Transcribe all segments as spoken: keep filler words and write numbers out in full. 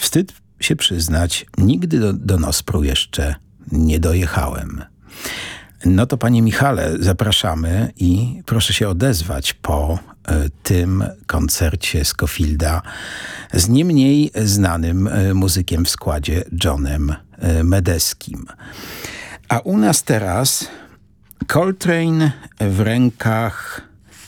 Wstyd się przyznać, nigdy do, do Nospru jeszcze nie dojechałem. No to panie Michale, zapraszamy i proszę się odezwać po y, tym koncercie Scofielda z nie mniej znanym y, muzykiem w składzie Johnem y, Medeskim. A u nas teraz Coltrane w rękach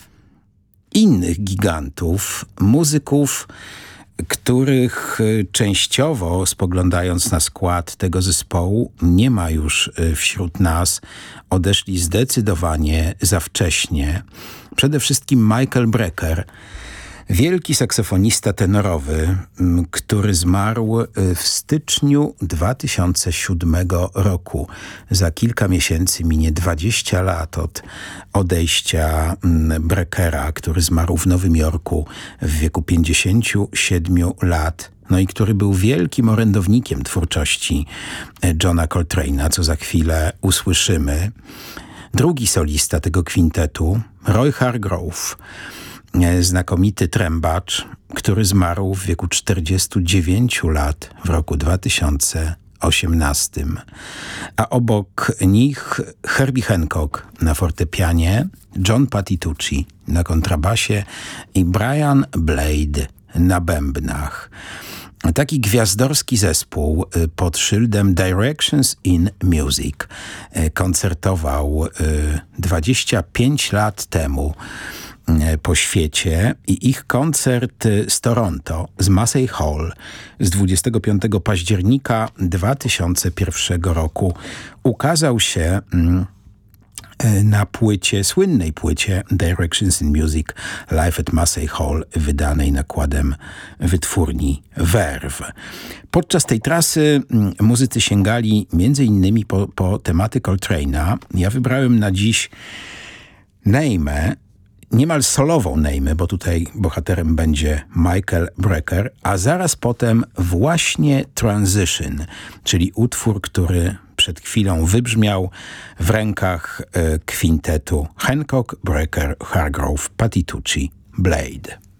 innych gigantów, muzyków, których częściowo, spoglądając na skład tego zespołu, nie ma już wśród nas. Odeszli zdecydowanie za wcześnie. Przede wszystkim Michael Brecker, wielki saksofonista tenorowy, który zmarł w styczniu dwa tysiące siódmego roku. Za kilka miesięcy minie dwadzieścia lat od odejścia Breckera, który zmarł w Nowym Jorku w wieku pięćdziesięciu siedmiu lat. No i który był wielkim orędownikiem twórczości Johna Coltrane'a, co za chwilę usłyszymy. Drugi solista tego kwintetu, Roy Hargrove, znakomity trębacz, który zmarł w wieku czterdziestu dziewięciu lat w roku dwa tysiące osiemnastym. A obok nich Herbie Hancock na fortepianie, John Patitucci na kontrabasie i Brian Blade na bębnach. Taki gwiazdorski zespół pod szyldem Directions in Music koncertował dwadzieścia pięć lat temu po świecie i ich koncert z Toronto, z Massey Hall z dwudziestego piątego października dwa tysiące pierwszego roku ukazał się na płycie, słynnej płycie Directions in Music Live at Massey Hall, wydanej nakładem wytwórni Verve. Podczas tej trasy muzycy sięgali między innymi po, po tematy Coltrane'a. Ja wybrałem na dziś Neymę, niemal solową Neymę, bo tutaj bohaterem będzie Michael Brecker, a zaraz potem właśnie Transition, czyli utwór, który przed chwilą wybrzmiał w rękach e, kwintetu Hancock, Brecker, Hargrove, Patitucci, Blade.